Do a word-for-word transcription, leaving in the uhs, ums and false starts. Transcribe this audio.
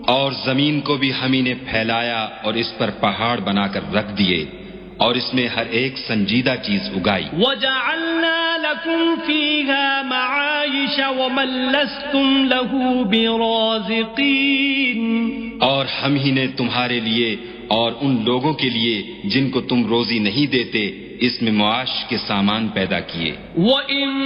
और जमीन को भी हम ही ने फैलाया और इस पर पहाड़ बनाकर रख दिए और इसमें हर एक संजीदा चीज उगाई। वजअलना लकुम फीहा मआइश वमन लस्तुम लहू बिराज़िकीन, और हम ही ने तुम्हारे लिए और उन लोगों के लिए जिनको तुम रोजी नहीं देते इसमें मुआश के सामान पैदा किए। व इन